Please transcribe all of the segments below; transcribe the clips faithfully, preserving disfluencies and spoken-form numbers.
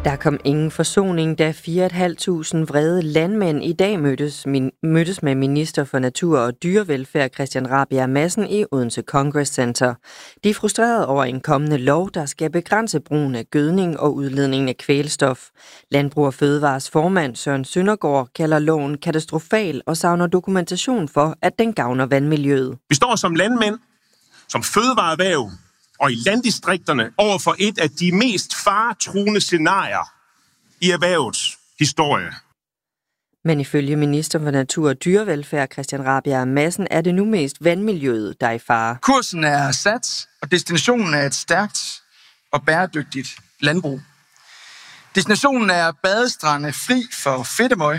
Der kom ingen forsoning, da fire tusind fem hundrede vrede landmænd i dag mødtes, min, mødtes med minister for natur og dyrevelfærd Christian Rabjerg Madsen i Odense Congress Center. De er frustrerede over en kommende lov, der skal begrænse brugen af gødning og udledningen af kvælstof. Landbrug og Fødevares formand Søren Søndergaard kalder loven katastrofal og savner dokumentation for, at den gavner vandmiljøet. Vi står som landmænd, som fødevareerhverv og i landdistrikterne over for et af de mest faretruende scenarier i erhvervets historie. Men ifølge minister for natur og dyrevelfærd Christian Rabjerg Madsen er det nu mest vandmiljøet, der er i fare. Kursen er sat, og destinationen er et stærkt og bæredygtigt landbrug. Destinationen er badestrande fri for fedtemøg.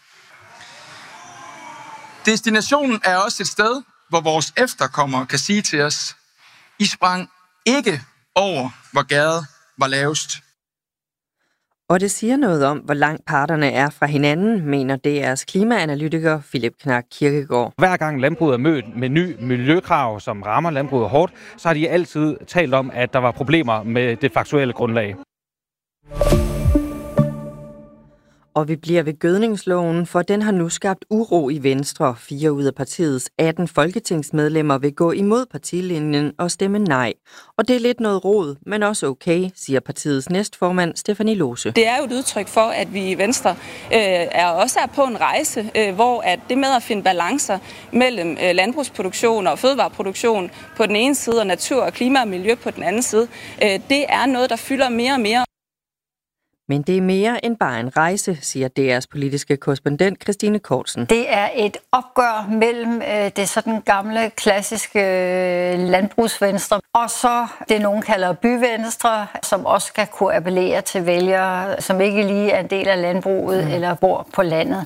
Destinationen er også et sted, hvor vores efterkommere kan sige til os, I sprang ikke over, hvor gærdet var lavest. Og det siger noget om, hvor langt parterne er fra hinanden, mener D R's klimaanalytiker Philip Knack Kirkegaard. Hver gang landbruget er mødt med nye miljøkrav, som rammer landbruget hårdt, så har de altid talt om, at der var problemer med det faktuelle grundlag. Og vi bliver ved gødningsloven, for den har nu skabt uro i Venstre. Fire ud af partiets atten folketingsmedlemmer vil gå imod partilinjen og stemme nej. Og det er lidt noget rod, men også okay, siger partiets næstformand Stephanie Lose. Det er jo et udtryk for, at vi i Venstre øh, er også er på en rejse, øh, hvor at det med at finde balancer mellem øh, landbrugsproduktion og fødevareproduktion på den ene side, og natur og klima og miljø på den anden side, øh, det er noget, der fylder mere og mere. Men det er mere end bare en rejse, siger D R's politiske korrespondent Christine Kortsen. Det er et opgør mellem øh, det sådan gamle, klassiske øh, landbrugsvenstre, og så det, nogen kalder byvenstre, som også skal kunne appellere til vælgere, som ikke lige er en del af landbruget mm. eller bor på landet.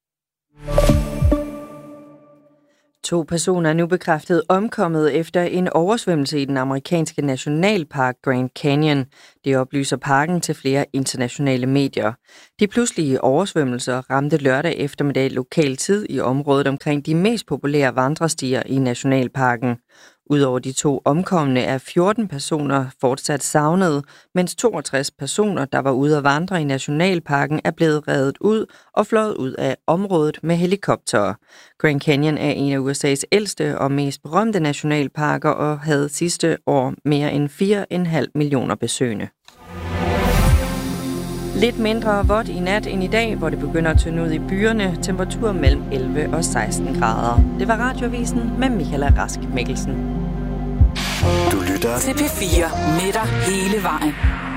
To personer er nu bekræftet omkommet efter en oversvømmelse i den amerikanske nationalpark Grand Canyon. Det oplyser parken til flere internationale medier. De pludselige oversvømmelser ramte lørdag eftermiddag lokal tid i området omkring de mest populære vandrestier i nationalparken. Udover de to omkomne er fjorten personer fortsat savnede, mens toogtres personer, der var ude at vandre i nationalparken, er blevet reddet ud og fløjet ud af området med helikoptere. Grand Canyon er en af U S A's ældste og mest berømte nationalparker og havde sidste år mere end fire komma fem millioner besøgende. Lidt mindre vådt i nat end i dag, hvor det begynder at tynde ud i byerne. Temperatur mellem elleve og seksten grader. Det var Radioavisen med Michaela Rask Mikkelsen. Du lytter til P fire med dig hele vejen.